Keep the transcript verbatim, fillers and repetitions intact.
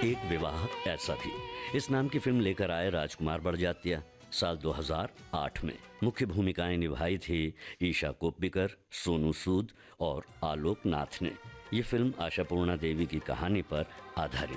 एक विवाह ऐसा भी। इस नाम की फिल्म लेकर आए राजकुमार बड़जात्या साल दो हज़ार आठ में। मुख्य भूमिकाएं निभाई थी ईशा कोप्पिकर, सोनू सूद और आलोक नाथ ने। ये फिल्म आशापूर्णा देवी की कहानी पर आधारित